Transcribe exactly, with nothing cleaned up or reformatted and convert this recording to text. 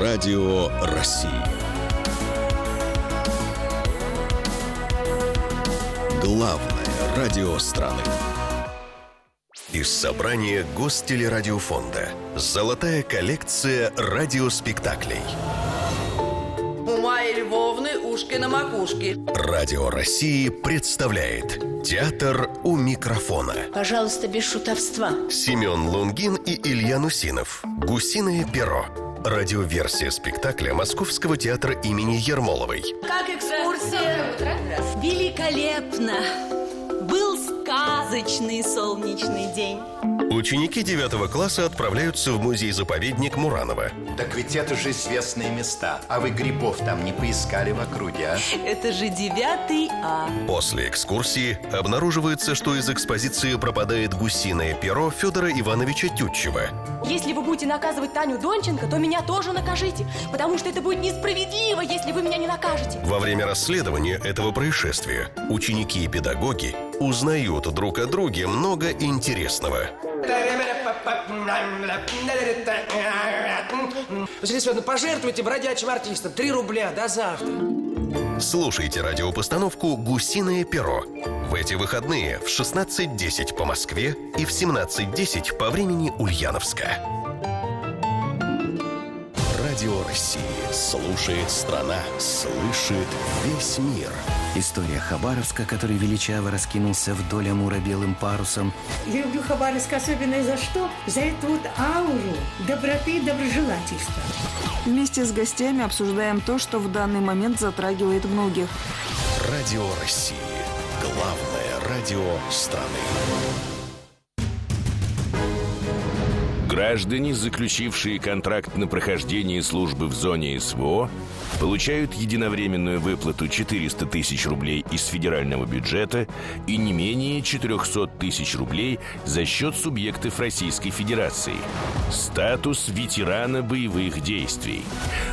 Радио России. Главное радио страны. Из собрания Гостелерадиофонда. Золотая коллекция радиоспектаклей. У Майи Львовны ушки на макушке. Радио России представляет «Театр у микрофона». Пожалуйста, без шутовства. Семен Лунгин и Илья Нусинов. «Гусиное перо». Радиоверсия спектакля Московского театра имени Ермоловой. Как экскурсия? Великолепно! Был сказочный солнечный день. Ученики девятого класса отправляются в музей-заповедник Муранова. Так ведь это же известные места. А вы грибов там не поискали в округе, а? Это же девятый А. После экскурсии обнаруживается, что из экспозиции пропадает гусиное перо Федора Ивановича Тютчева. Если вы будете наказывать Таню Донченко, то меня тоже накажите, потому что это будет несправедливо, если вы меня не накажете. Во время расследования этого происшествия ученики и педагоги узнают друг о друге много интересного. Василий Федорович, пожертвуйте бродячим артистам три рубля до завтра. Слушайте радиопостановку «Гусиное перо» в эти выходные в шестнадцать десять по Москве и в семнадцать десять по времени Ульяновска. Радио России. Слушает страна, слышит весь мир. История Хабаровска, который величаво раскинулся вдоль Амура белым парусом. Я люблю Хабаровск особенно за что? За эту вот ауру доброты и доброжелательства. Вместе с гостями обсуждаем то, что в данный момент затрагивает многих. Радио России. Главное радио страны. Граждане, заключившие контракт на прохождение службы в зоне СВО, получают единовременную выплату четыреста тысяч рублей из федерального бюджета и не менее четыреста тысяч рублей за счет субъектов Российской Федерации. Статус ветерана боевых действий.